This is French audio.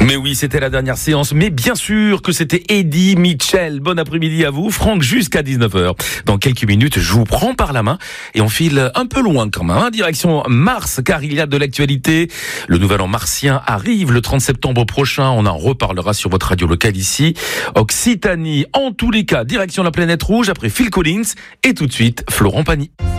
Mais oui, c'était la dernière séance, mais bien sûr que c'était Eddie Mitchell. Bon après-midi à vous, Franck, jusqu'à 19h. Dans quelques minutes, je vous prends par la main et on file un peu loin quand même, direction Mars, car il y a de l'actualité. Le nouvel an martien arrive le 30 septembre prochain, on en reparlera sur votre radio locale ici. Occitanie, en tous les cas, direction la planète rouge, après Phil Collins, et tout de suite, Florent Pagny.